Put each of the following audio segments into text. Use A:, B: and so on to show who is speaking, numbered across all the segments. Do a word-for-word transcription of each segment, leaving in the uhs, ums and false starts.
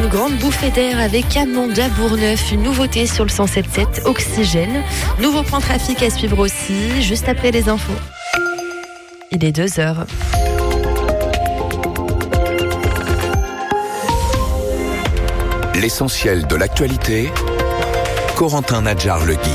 A: une grande bouffée d'air avec Amanda Bourneuf, une nouveauté sur le cent sept sept, Oxygène. Nouveau point trafic à suivre aussi, juste après les infos. Il est deux heures.
B: L'essentiel de l'actualité, Corentin Nadjar-Legui.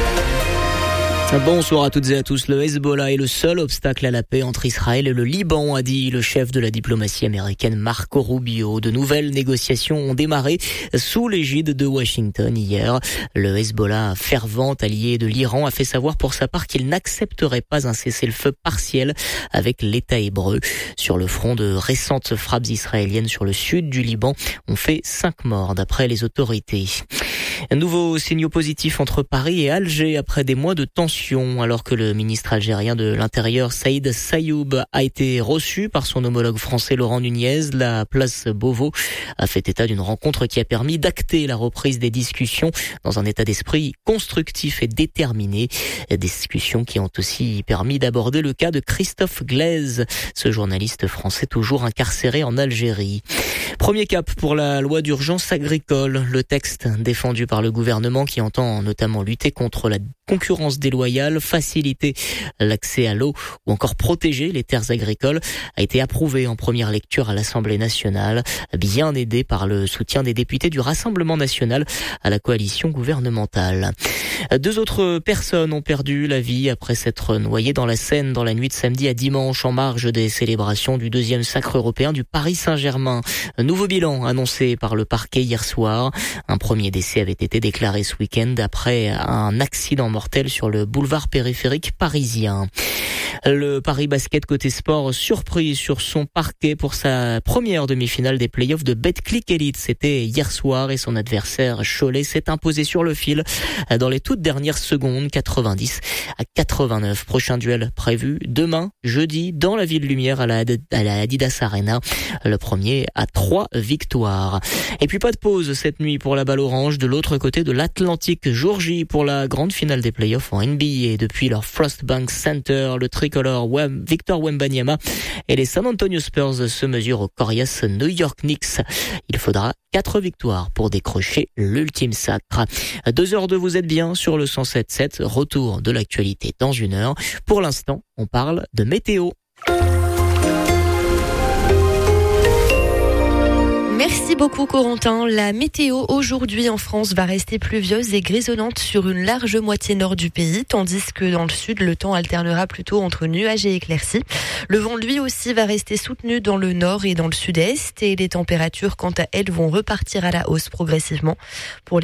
C: Bonsoir à toutes et à tous. Le Hezbollah est le seul obstacle à la paix entre Israël et le Liban, a dit le chef de la diplomatie américaine Marco Rubio. De nouvelles négociations ont démarré sous l'égide de Washington hier. Le Hezbollah, fervent allié de l'Iran, a fait savoir pour sa part qu'il n'accepterait pas un cessez-le-feu partiel avec l'État hébreu. Sur le front, de récentes frappes israéliennes sur le sud du Liban ont fait cinq morts d'après les autorités. Un nouveau signaux positif entre Paris et Alger après des mois de tension, alors que le ministre algérien de l'Intérieur Saïd Sayoub a été reçu par son homologue français Laurent Nunez. La place Beauvau a fait état d'une rencontre qui a permis d'acter la reprise des discussions dans un état d'esprit constructif et déterminé. Des discussions qui ont aussi permis d'aborder le cas de Christophe Glaise, ce journaliste français toujours incarcéré en Algérie. Premier cap pour la loi d'urgence agricole, le texte défendu par le gouvernement qui entend notamment lutter contre la concurrence déloyale, faciliter l'accès à l'eau ou encore protéger les terres agricoles a été approuvé en première lecture à l'Assemblée nationale, bien aidé par le soutien des députés du Rassemblement national à la coalition gouvernementale. Deux autres personnes ont perdu la vie après s'être noyées dans la Seine dans la nuit de samedi à dimanche en marge des célébrations du deuxième sacre européen du Paris Saint-Germain. Un nouveau bilan annoncé par le parquet hier soir. Un premier décès avait été déclaré ce week-end après un accident mortel sur le boulevard périphérique parisien. Le Paris Basket côté sport surpris sur son parquet pour sa première demi-finale des playoffs de Betclic Elite. C'était hier soir et son adversaire Cholet s'est imposé sur le fil dans les toutes dernières secondes, quatre-vingt-dix à quatre-vingt-neuf. Prochain duel prévu demain, jeudi, dans la Ville Lumière à la, à la Adidas Arena. Le premier à trois victoires. Et puis pas de pause cette nuit pour la balle orange de l'autre côté de l'Atlantique. Jour J pour la grande finale des playoffs en N B A. Depuis leur First Bank Center, le tricolore Victor Wembanyama et les San Antonio Spurs se mesurent au coriace New York Knicks. Il faudra quatre victoires pour décrocher l'ultime sacre. Deux heures de vous êtes bien sur le cent sept sept. Retour de l'actualité dans une heure. Pour l'instant, on parle de météo.
A: Merci beaucoup Corentin. La météo aujourd'hui en France va rester pluvieuse et grisonnante sur une large moitié nord du pays, tandis que dans le sud, le temps alternera plutôt entre nuages et éclaircies. Le vent, lui aussi, va rester soutenu dans le nord et dans le sud-est et les températures, quant à elles, vont repartir à la hausse progressivement. Pour les